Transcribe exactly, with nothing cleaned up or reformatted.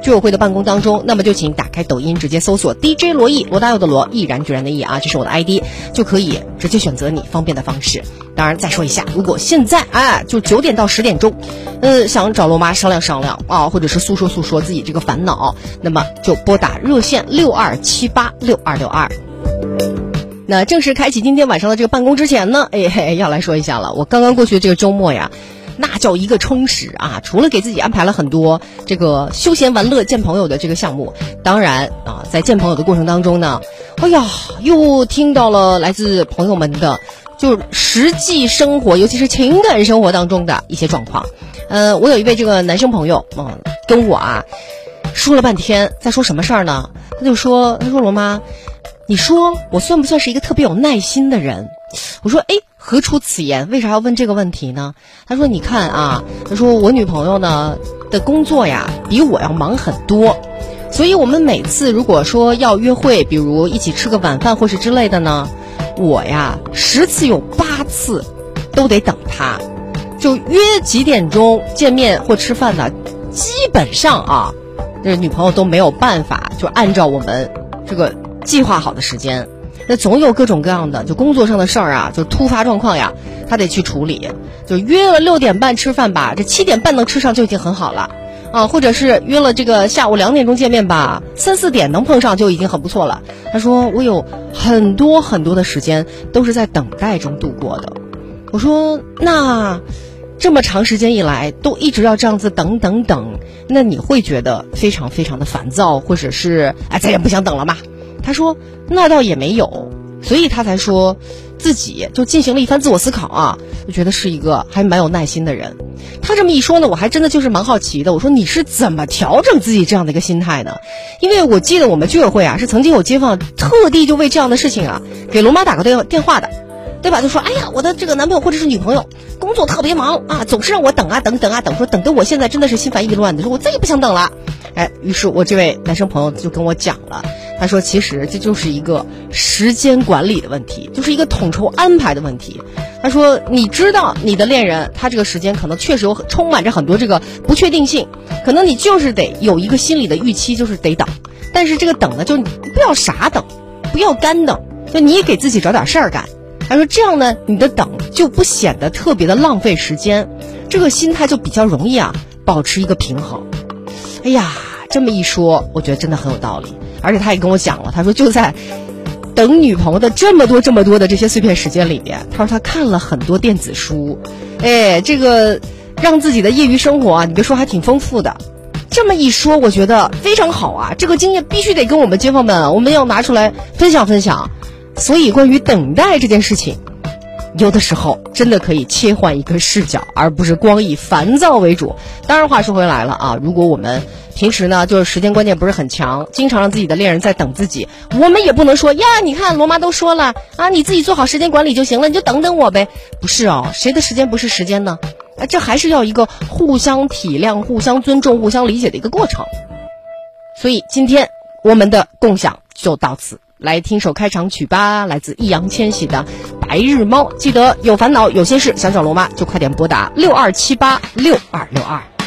居委会的办公当中，那么就请打开抖音，直接搜索 D J 罗毅，罗大佑的罗，毅然决然的毅啊，这是我的 I D， 就可以直接选择你方便的方式。当然再说一下，如果现在哎就九点到十点钟，呃想找罗妈商量商量啊，或者是诉说诉说自己这个烦恼，那么就拨打热线六二七八六二六二。那正式开启今天晚上的这个办公之前呢，哎嘿，要来说一下了。我刚刚过去的这个周末呀，那叫一个充实啊！除了给自己安排了很多这个休闲玩乐、见朋友的这个项目，当然啊，在见朋友的过程当中呢，哎呀，又听到了来自朋友们的就实际生活，尤其是情感生活当中的一些状况。呃，我有一位这个男生朋友，嗯，跟我啊说了半天，在说什么事儿呢？他就说，他说罗妈，你说我算不算是一个特别有耐心的人？我说，哎，何出此言？为啥要问这个问题呢？他说，你看啊，他说我女朋友呢的工作呀比我要忙很多，所以我们每次如果说要约会，比如一起吃个晚饭或是之类的呢，我呀十次有八次都得等他，就约几点钟见面或吃饭呢，基本上啊，这女朋友都没有办法就按照我们这个计划好的时间。那总有各种各样的就工作上的事儿啊，就突发状况呀，他得去处理。就约了六点半吃饭吧，这七点半能吃上就已经很好了啊，或者是约了这个下午两点钟见面吧，三四点能碰上就已经很不错了。他说我有很多很多的时间都是在等待中度过的。我说那这么长时间以来都一直要这样子等等等，那你会觉得非常非常的烦躁，或者是哎再也不想等了吗？他说那倒也没有，所以他才说自己就进行了一番自我思考啊，我觉得是一个还蛮有耐心的人。他这么一说呢，我还真的就是蛮好奇的，我说你是怎么调整自己这样的一个心态呢？因为我记得我们居委会啊是曾经有街坊特地就为这样的事情啊给罗妈打个电电话的，对吧？就说哎呀，我的这个男朋友或者是女朋友工作特别忙啊，总是让我等啊等等啊等，说等得我现在真的是心烦意乱的，说我再也不想等了。哎，于是我这位男生朋友就跟我讲了，他说其实这就是一个时间管理的问题，就是一个统筹安排的问题。他说你知道你的恋人他这个时间可能确实有充满着很多这个不确定性，可能你就是得有一个心理的预期，就是得等。但是这个等呢，就你不要傻等，不要干等，就你也给自己找点事儿干。他说这样呢，你的等就不显得特别的浪费时间，这个心态就比较容易啊保持一个平衡。哎呀，这么一说我觉得真的很有道理。而且他也跟我讲了，他说就在等女朋友的这么多这么多的这些碎片时间里面，他说他看了很多电子书，哎，这个让自己的业余生活啊，你别说还挺丰富的。这么一说我觉得非常好啊，这个经验必须得跟我们街坊们我们要拿出来分享分享。所以关于等待这件事情，有的时候真的可以切换一个视角，而不是光以烦躁为主。当然话说回来了啊，如果我们平时呢就是时间观念不是很强，经常让自己的恋人在等自己，我们也不能说呀你看罗妈都说了啊，你自己做好时间管理就行了，你就等等我呗。不是哦，谁的时间不是时间呢？啊，这还是要一个互相体谅、互相尊重、互相理解的一个过程。所以今天我们的共享就到此，来听首开场曲吧，来自易烊千玺的《白日猫》。记得有烦恼有心事想找罗妈就快点拨打六二七八六二六二。